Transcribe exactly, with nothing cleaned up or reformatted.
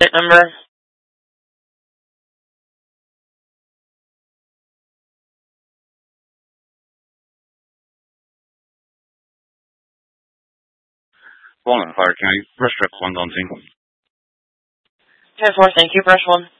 Bit number. Walnut Fire County, brush truck one on scene. ten four, thank you, brush one.